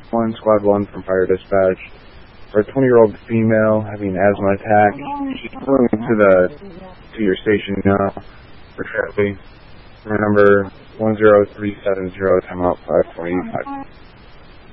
1, Squad 1 from Fire Dispatch. For a 20-year-old female having an asthma attack, she's calling to your station now for Tratley. Number 10370, timeout 525.